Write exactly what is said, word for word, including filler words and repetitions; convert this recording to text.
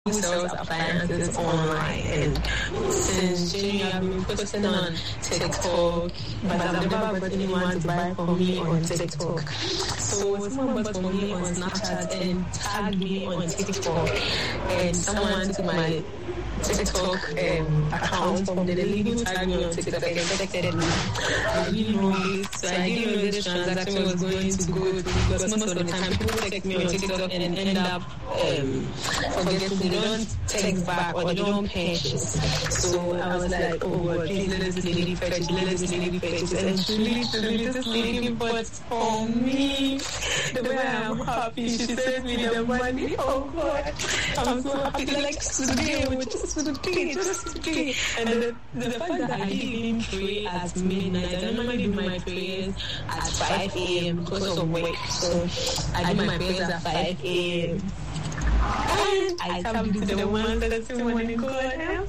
who sells appliances online, and since January I've been posting on TikTok, but I've never got anyone to buy for me on TikTok. So someone bought for me on Snapchat and tagged me on TikTok, and someone took my TikTok um, account from the lady who tagged me on TikTok and expected me. I didn't know it, so I didn't know this transaction was going to go through, because most of the time people text me on TikTok and end up um, forgetting, they don't text back or they don't purchase. So I was like, oh God, please let this lady purchase, let this lady purchase. And truly, truly, this lady bought for me. The way I'm happy, she sent me the money. Oh God, I'm so happy. Like today, just today, just today. And the, the, the fact that I didn't even pray at midnight, I normally do my prayers at five a.m. because of work. So I do my prayers at five a.m. And I tapped into the one that's in morning. God,